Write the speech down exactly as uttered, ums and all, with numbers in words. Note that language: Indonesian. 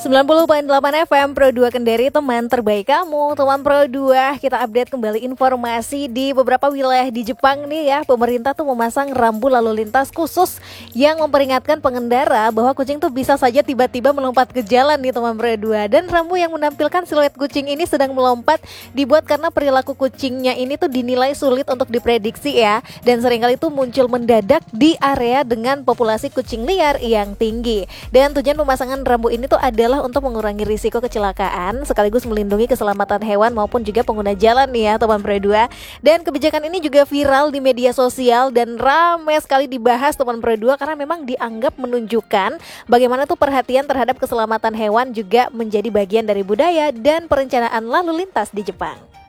sembilan puluh koma delapan F M Pro dua Kendari, teman terbaik kamu. Teman Pro dua, kita update kembali informasi di beberapa wilayah di Jepang nih ya. Pemerintah tuh memasang rambu lalu lintas khusus yang memperingatkan pengendara bahwa kucing tuh bisa saja tiba-tiba melompat ke jalan nih teman Pro dua. Dan rambu yang menampilkan siluet kucing ini sedang melompat dibuat karena perilaku kucingnya ini tuh dinilai sulit untuk diprediksi ya. Dan seringkali tuh muncul mendadak di area dengan populasi kucing liar yang tinggi. Dan tujuan pemasangan rambu ini tuh ada adalah untuk mengurangi risiko kecelakaan sekaligus melindungi keselamatan hewan maupun juga pengguna jalan nih ya teman Pro dua. Dan kebijakan ini juga viral di media sosial dan ramai sekali dibahas teman Pro dua karena memang dianggap menunjukkan bagaimana tuh perhatian terhadap keselamatan hewan juga menjadi bagian dari budaya dan perencanaan lalu lintas di Jepang.